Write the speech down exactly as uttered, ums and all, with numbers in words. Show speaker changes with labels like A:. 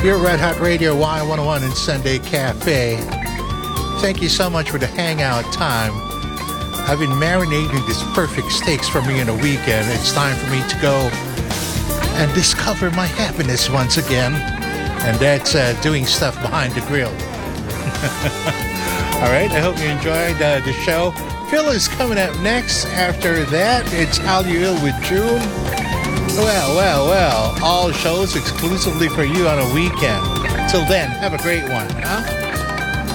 A: You're Red Hot Radio Y one oh one and Sunday Cafe. Thank you so much for the hangout time. I've been marinating these perfect steaks for me in a weekend. It's time for me to go and discover my happiness once again. And that's uh, doing stuff behind the grill. All right, I hope you enjoyed uh, the show. Phil is coming up next. After that, it's How You Ill with June. Well, well, well, all shows exclusively for you on a weekend. Till then, have a great one, huh?